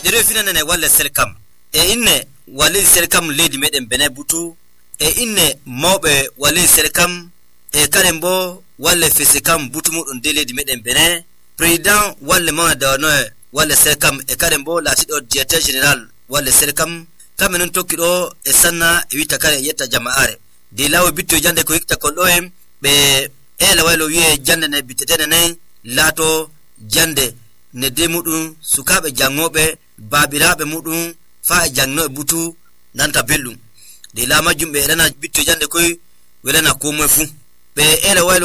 dere finane walla selkam inne wali selkam leydi meden bene butu inne mawbe wali selkam kanembo walla fisikam butu mudun de leydi meden bene president walla mona dawno walla selkam kanembo latido directeur général walla selkam kamenon tokkido sanna wita kare yetta jama'are de lawo bitto jande ko hikta koldo hem be ela waylo wiye jande ne bitetene ne lato jande ne de mudun sukabe jangobe babirabe mudun fa jangno butu nanta bellum de la majumbe dana bitto jande koy welana ko moy fu be ela waylo